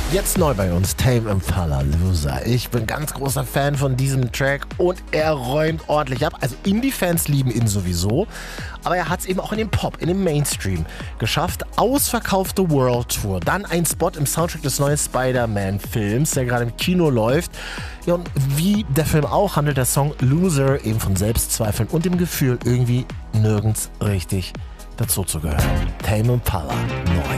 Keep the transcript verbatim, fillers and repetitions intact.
Jetzt neu bei uns, Tame Impala, Loser. Ich bin ganz großer Fan von diesem Track und er räumt ordentlich ab. Also Indie-Fans lieben ihn sowieso, aber er hat es eben auch in den Pop, in den Mainstream geschafft. Ausverkaufte World Tour, dann ein Spot im Soundtrack des neuen Spider-Man-Films, der gerade im Kino läuft. Ja, und wie der Film auch, handelt der Song Loser eben von Selbstzweifeln und dem Gefühl, irgendwie nirgends richtig dazuzugehören. Tame Impala, neu.